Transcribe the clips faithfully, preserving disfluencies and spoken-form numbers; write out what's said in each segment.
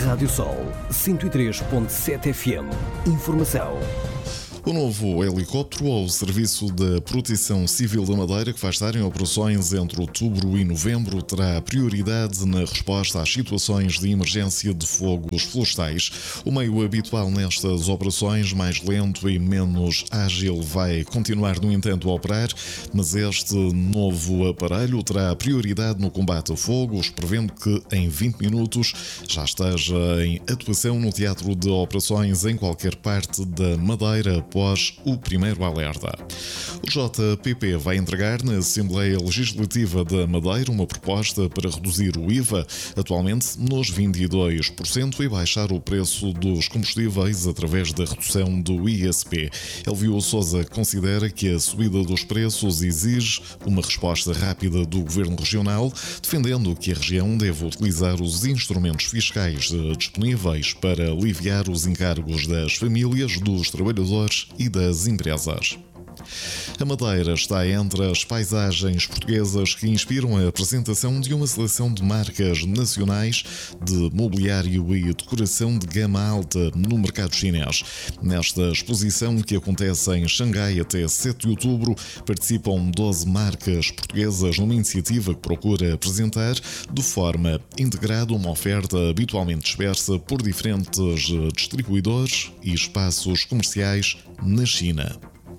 Rádio Sol cento e três ponto sete F M. Informação. O novo helicóptero ao serviço da Proteção Civil da Madeira, que vai estar em operações entre outubro e novembro, terá prioridade na resposta às situações de emergência de fogos florestais. O meio habitual nestas operações, mais lento e menos ágil, vai continuar, no entanto, a operar, mas este novo aparelho terá prioridade no combate a fogos, prevendo que em vinte minutos já esteja em atuação no teatro de operações em qualquer parte da Madeira após o primeiro alerta. O J P P vai entregar na Assembleia Legislativa da Madeira uma proposta para reduzir o I V A, atualmente nos vinte e dois por cento, e baixar o preço dos combustíveis através da redução do I S P. Elvio Sousa considera que a subida dos preços exige uma resposta rápida do Governo Regional, defendendo que a região deve utilizar os instrumentos fiscais disponíveis para aliviar os encargos das famílias, dos trabalhadores e das empresas. A Madeira está entre as paisagens portuguesas que inspiram a apresentação de uma seleção de marcas nacionais de mobiliário e decoração de gama alta no mercado chinês. Nesta exposição, que acontece em Xangai até sete de outubro, participam doze marcas portuguesas numa iniciativa que procura apresentar de forma integrada uma oferta habitualmente dispersa por diferentes distribuidores e espaços comerciais na China.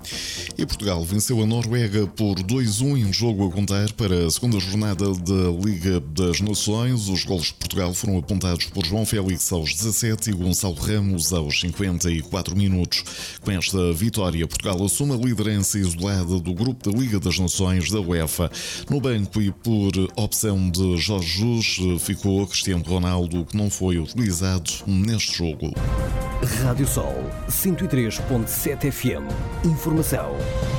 E Portugal venceu a Noruega por dois a um em um jogo a contar para a segunda jornada da Liga das Nações. Os golos de Portugal foram apontados por João Félix aos dezassete e Gonçalo Ramos aos cinquenta e quatro minutos. Com esta vitória, Portugal assume a liderança isolada do grupo da Liga das Nações da UEFA. No banco e por opção de Jorge Jesus ficou Cristiano Ronaldo, que não foi utilizado neste jogo. Rádio Sol cento e três ponto sete F M. Informação.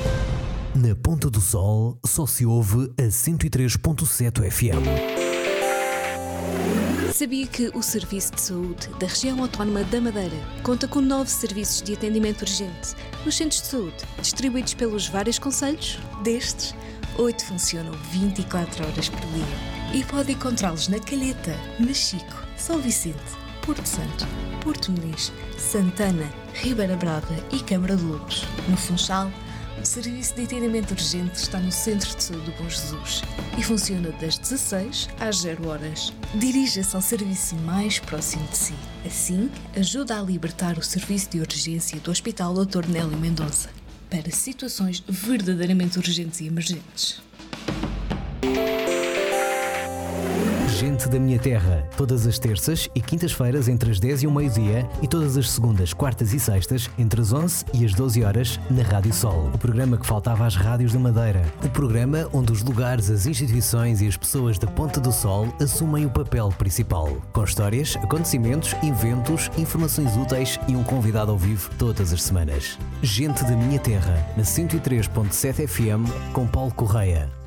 Na Ponta do Sol só se ouve a cento e três ponto sete F M. Sabia que o Serviço de Saúde da Região Autónoma da Madeira conta com nove serviços de atendimento urgente nos centros de saúde, distribuídos pelos vários concelhos? Destes, oito funcionam vinte e quatro horas por dia e pode encontrá-los na Calheta, Machico, São Vicente, Porto Santo, Porto Muniz, Santana, Ribeira Brava e Câmara de Lobos. No Funchal, o serviço de atendimento urgente está no Centro de Saúde do Bom Jesus e funciona das dezasseis às zero horas. Dirija-se ao serviço mais próximo de si. Assim, ajuda a libertar o serviço de urgência do Hospital doutor Nélio Mendonça para situações verdadeiramente urgentes e emergentes. Gente da Minha Terra, todas as terças e quintas-feiras entre as dez e o meio-dia e todas as segundas, quartas e sextas entre as onze e as doze horas na Rádio Sol, o programa que faltava às rádios da Madeira. O programa onde os lugares, as instituições e as pessoas da Ponta do Sol assumem o papel principal, com histórias, acontecimentos, eventos, informações úteis e um convidado ao vivo todas as semanas. Gente da Minha Terra, na cento e três ponto sete F M, com Paulo Correia.